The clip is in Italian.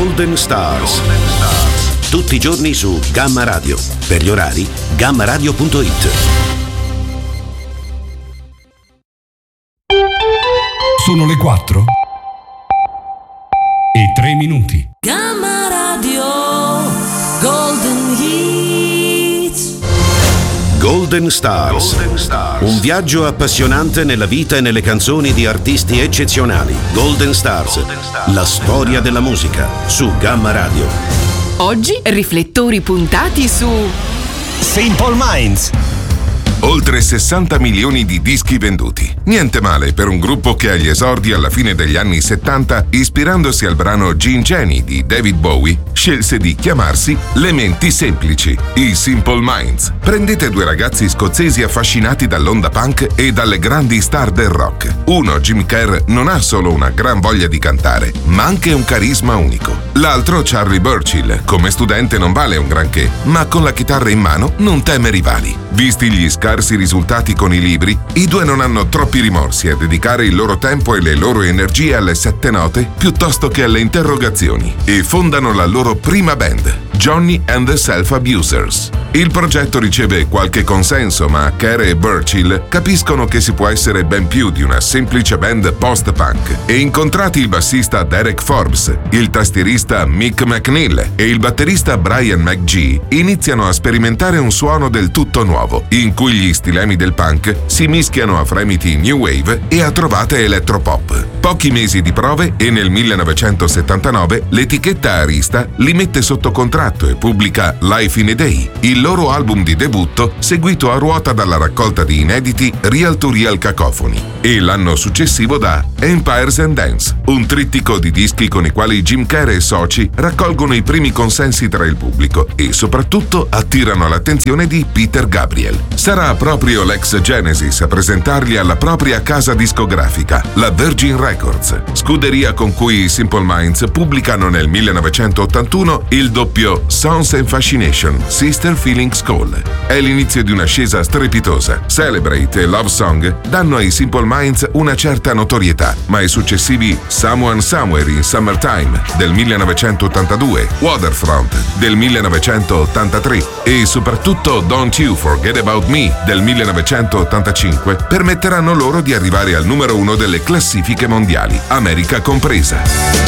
Golden Stars. Tutti i giorni su Gamma Radio. Per gli orari, gammaradio.it. Sono le 4 e 3 minuti. Gamma Radio Golden Hits. Golden Stars. Un viaggio appassionante nella vita e nelle canzoni di artisti eccezionali. Golden Stars. La storia della musica su Gamma Radio. Oggi riflettori puntati su Simple Minds. Oltre 60 milioni di dischi venduti. Niente male per un gruppo che agli esordi alla fine degli anni 70, ispirandosi al brano Gin Jenny di David Bowie, scelse di chiamarsi Le Menti Semplici, i Simple Minds. Prendete due ragazzi scozzesi affascinati dall'onda punk e dalle grandi star del rock. Uno, Jim Kerr, non ha solo una gran voglia di cantare, ma anche un carisma unico. L'altro, Charlie Burchill, come studente non vale un granché, ma con la chitarra in mano non teme rivali. Visti gli scarsi risultati con i libri, i due non hanno troppi rimorsi a dedicare il loro tempo e le loro energie alle 7 note piuttosto che alle interrogazioni e fondano la loro prima band, Johnny and the Self-Abusers. Il progetto riceve qualche consenso, ma Kerr e Burchill capiscono che si può essere ben più di una semplice band post-punk e, incontrati il bassista Derek Forbes, il tastierista Mick McNeil e il batterista Brian McGee, iniziano a sperimentare un suono del tutto nuovo, in cui gli stilemi del punk si mischiano a fremiti new wave e a trovate elettropop. Pochi mesi di prove e nel 1979 l'etichetta Arista li mette sotto contratto e pubblica Life in a Day, il loro album di debutto seguito a ruota dalla raccolta di inediti Real to Real Cacophony, e l'anno successivo da Empires and Dance, un trittico di dischi con i quali Jim Kerr e soci raccolgono i primi consensi tra il pubblico e soprattutto attirano l'attenzione di Peter Gabriel. Sarà proprio l'ex Genesis a presentarli alla propria casa discografica, la Virgin Records, scuderia con cui i Simple Minds pubblicano nel 1981 il doppio Songs and Fascination, Sister Feelings Call. È l'inizio di un'ascesa strepitosa. Celebrate e Love Song danno ai Simple Minds una certa notorietà, ma i successivi Someone Somewhere in Summertime del 1982, Waterfront del 1983 e soprattutto Don't You Forget About Me del 1985 permetteranno loro di arrivare al numero 1 delle classifiche mondiali, America compresa.